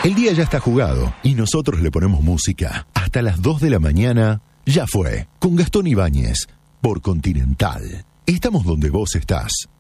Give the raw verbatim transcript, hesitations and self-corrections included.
El día ya está jugado y nosotros le ponemos música. Hasta las dos de la mañana, ya fue. Con Gastón Ibáñez, por Continental. Estamos donde vos estás.